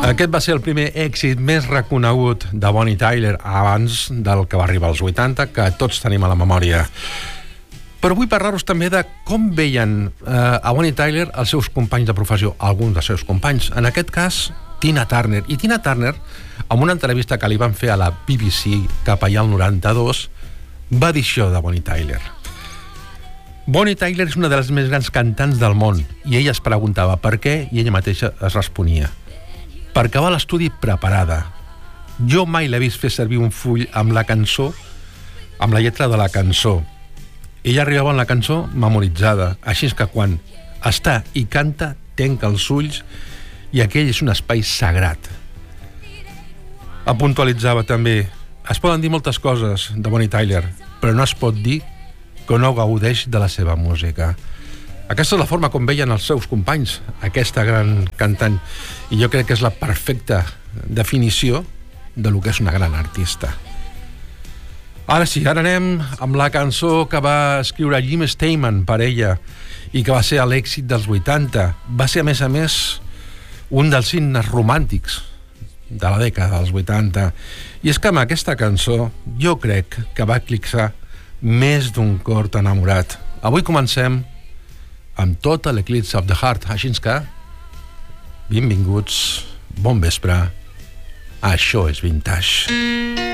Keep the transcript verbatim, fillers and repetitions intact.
Aquest va ser el primer èxit més reconegut de Bonnie Tyler abans del que va arribar als vuitanta, que tots tenim a la memòria. Però vull parlar-vos també de com veien eh, a Bonnie Tyler els seus companys de professió, alguns dels seus companys. En aquest cas, Tina Turner. I Tina Turner, en una entrevista que li van fer a la B B C cap allà al noranta-dos, va dir això de Bonnie Tyler. Bonnie Tyler és una de les més grans cantants del món i ella es preguntava per què i ella mateixa es responia: perquè va a l'estudi preparada. Jo mai l'he vist fer servir un full amb la cançó, amb la lletra de la cançó. Ella arribava en la cançó memoritzada, així és que quan està i canta, tanca els ulls i aquell és un espai sagrat. Puntualitzava també: es poden dir moltes coses de Bonnie Tyler, però no es pot dir que no gaudeix de la seva música. Aquesta és la forma com veien els seus companys aquesta gran cantant, i jo crec que és la perfecta definició de lo que és una gran artista. Ara sí, ara anem amb la cançó que va escriure Jim Steinman per ella i que va ser l'èxit dels vuitanta. Va ser, a més a més, un dels himnes romàntics de la dècada dels vuitanta. I és que amb aquesta cançó jo crec que va eclipsar més d'un cor enamorat. Avui comencem amb tot l'Eclipse of the Heart, així que benvinguts, bon vespre, això és Vintage.